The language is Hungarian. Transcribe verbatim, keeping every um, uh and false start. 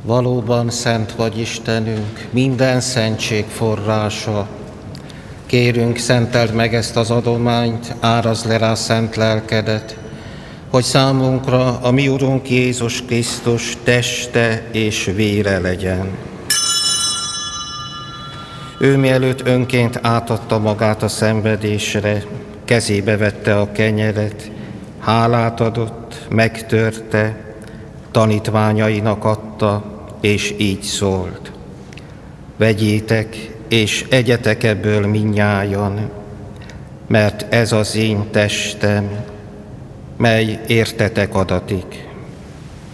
Valóban szent vagy Istenünk, minden szentség forrása. Kérünk, szenteld meg ezt az adományt, árazd le rá szent lelkedet, hogy számunkra a mi Urunk Jézus Krisztus teste és vére legyen. Ő mielőtt önként átadta magát a szenvedésre, kezébe vette a kenyeret, hálát adott, megtörte, tanítványainak adta, és így szólt: vegyétek, és egyetek ebből mindnyájan, mert ez az én testem, mely értetek adatik.